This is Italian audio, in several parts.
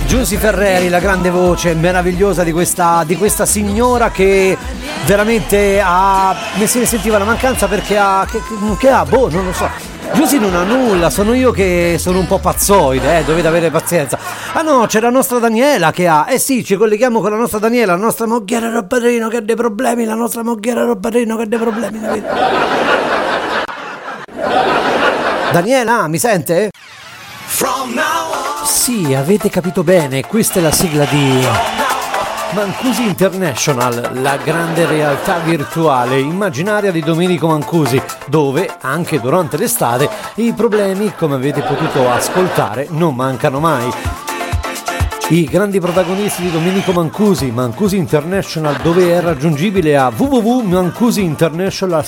Giusy Ferreri, la grande voce meravigliosa di questa signora che veramente ne si sentiva la mancanza perché non lo so. Giusy non ha nulla, sono io che sono un po' pazzoide, dovete avere pazienza. Ah no, c'è la nostra Daniela che ha, sì, ci colleghiamo con la nostra Daniela, la nostra mogliere Roberino che ha dei problemi, Daniela, mi sente? Sì, avete capito bene, questa è la sigla di Mancusi International, la grande realtà virtuale immaginaria di Domenico Mancusi, dove anche durante l'estate i problemi, come avete potuto ascoltare, non mancano mai. I grandi protagonisti di Domenico Mancusi, Mancusi International, dove è raggiungibile a www.mancusiinternational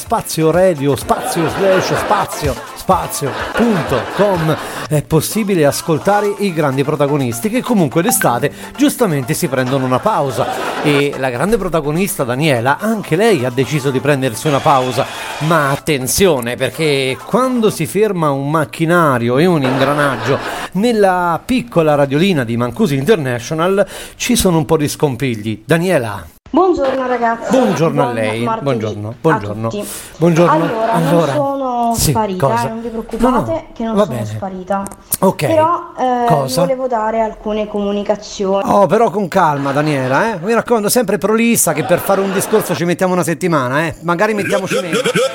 spazio.com. È possibile ascoltare i grandi protagonisti che comunque d'estate giustamente si prendono una pausa, e la grande protagonista Daniela, anche lei ha deciso di prendersi una pausa. Ma attenzione, perché quando si ferma un macchinario e un ingranaggio nella piccola radiolina di Mancusi International ci sono un po' di scompigli. Daniela. Buongiorno ragazzi. Buongiorno a lei. Buongiorno. Allora, non sono sparita, cosa? non vi preoccupate che non sono bene. sparita. Ok. Però Cosa? volevo dare alcune comunicazioni. Oh, però con calma Daniela, Mi raccomando, sempre prolissa, che per fare un discorso ci mettiamo una settimana, Magari mettiamoci meno.